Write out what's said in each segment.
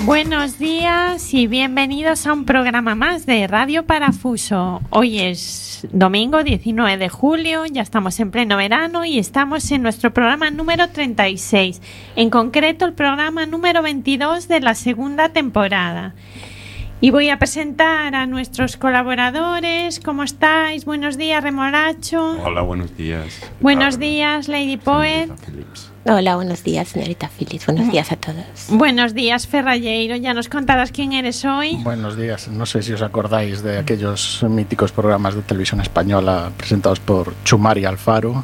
Buenos días y bienvenidos a un programa más de Radio Parafuso. Hoy es domingo 19 de julio, ya estamos en pleno verano y estamos en nuestro programa número 36, en concreto el programa número 22 de la segunda temporada. Y voy a presentar a nuestros colaboradores. ¿Cómo estáis? Buenos días, Remolacho. Hola, buenos días. Buenos días, Lady Poet. Hola, buenos días, señorita Phillips. Buenos días a todos. Buenos días, Ferralleiro. Ya nos contarás quién eres hoy. Buenos días. No sé si os acordáis de aquellos míticos programas de televisión española presentados por Chumar y Alfaro.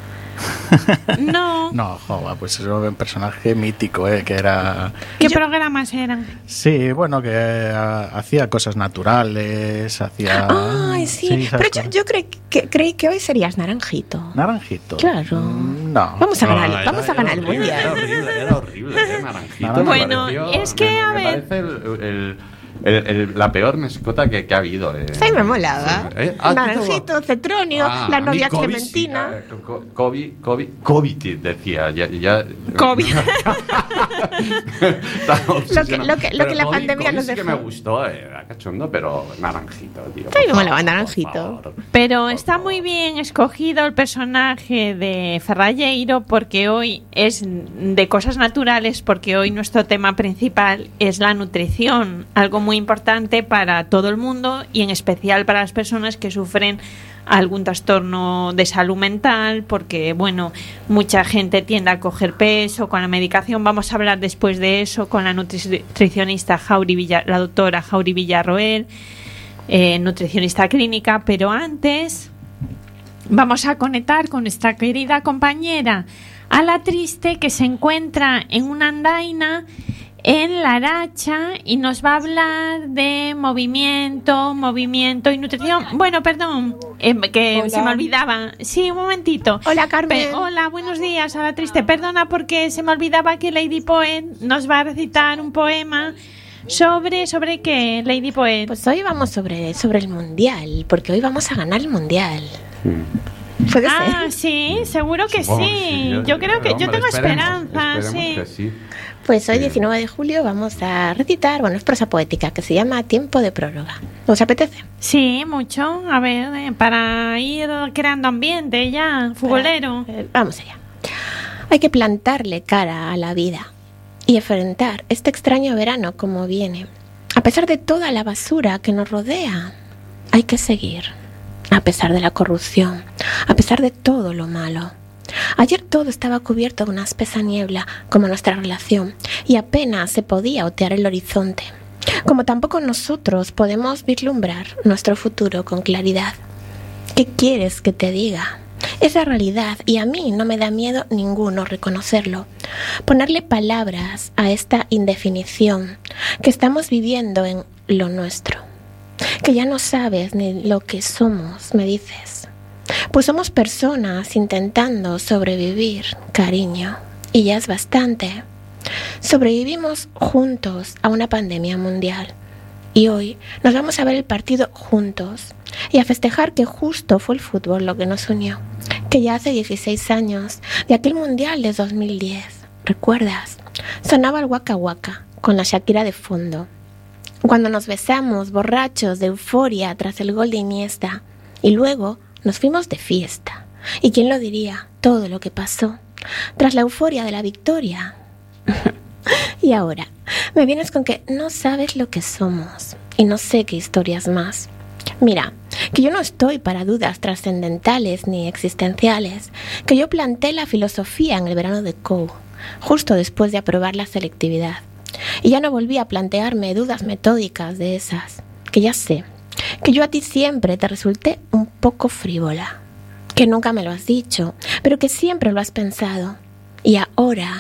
No. No, joder, pues era un personaje mítico, que era... ¿Qué programas eran? Sí, bueno, que hacía cosas naturales, hacía... Ay, sí, pero yo creí que hoy serías Naranjito. ¿Naranjito? Claro. No. Vamos a ganar el mundial. Era horrible, Naranjito. Bueno, es que, a ver... Me parece la peor mascota que ha habido. Sí, me molaba. Naranjito, Cetronio, la novia Clementina. COVID decía. COVID. lo que la COVID, pandemia nos sí dejó. que me gustó, era cachondo, pero Naranjito, tío. Sí, me molaba Naranjito. Pero está muy bien escogido el personaje de Ferralleiro porque hoy es de cosas naturales, porque hoy nuestro tema principal es la nutrición, algo muy importante para todo el mundo y en especial para las personas que sufren algún trastorno de salud mental, porque bueno, mucha gente tiende a coger peso con la medicación. Vamos a hablar después de eso con la nutricionista la doctora Jauri Villarroel, nutricionista clínica, pero antes vamos a conectar con nuestra querida compañera Ala Triste, que se encuentra en una andaina en La Aracha y nos va a hablar de movimiento y nutrición. Bueno, perdón, que hola. Se me olvidaba. Sí, un momentito. Hola, Carmen. Hola, buenos días, Ala Triste. Perdona porque se me olvidaba que Lady Poet nos va a recitar un poema sobre qué, Lady Poet. Pues hoy vamos sobre el mundial, porque hoy vamos a ganar el mundial. ¿Puede ser? Sí, seguro que sí. Yo creo que yo tengo esperanza, sí. Que sí. Pues hoy, 19 de julio, vamos a recitar, es prosa poética, que se llama Tiempo de prórroga. ¿Os apetece? Sí, mucho. A ver, para ir creando ambiente ya, futbolero. Vamos allá. Hay que plantarle cara a la vida y enfrentar este extraño verano como viene. A pesar de toda la basura que nos rodea, hay que seguir. A pesar de la corrupción, a pesar de todo lo malo. Ayer todo estaba cubierto de una espesa niebla, como nuestra relación, y apenas se podía otear el horizonte. Como tampoco nosotros podemos vislumbrar nuestro futuro con claridad. ¿Qué quieres que te diga? Es la realidad y a mí no me da miedo ninguno reconocerlo. Ponerle palabras a esta indefinición que estamos viviendo en lo nuestro. Que ya no sabes ni lo que somos, me dices. Pues somos personas intentando sobrevivir, cariño, y ya es bastante. Sobrevivimos juntos a una pandemia mundial y hoy nos vamos a ver el partido juntos y a festejar que justo fue el fútbol lo que nos unió, que ya hace 16 años de aquel mundial de 2010. ¿Recuerdas? Sonaba el Waka Waka con la Shakira de fondo. Cuando nos besamos borrachos de euforia tras el gol de Iniesta y luego nos fuimos de fiesta. ¿Y quién lo diría? Todo lo que pasó tras la euforia de la victoria. Y ahora me vienes con que no sabes lo que somos y no sé qué historias más. Mira, que yo no estoy para dudas trascendentales ni existenciales, que yo planté la filosofía en el verano de COU, justo después de aprobar la selectividad. Y ya no volví a plantearme dudas metódicas de esas, que ya sé, que yo a ti siempre te resulté un poco frívola, que nunca me lo has dicho, pero que siempre lo has pensado. Y ahora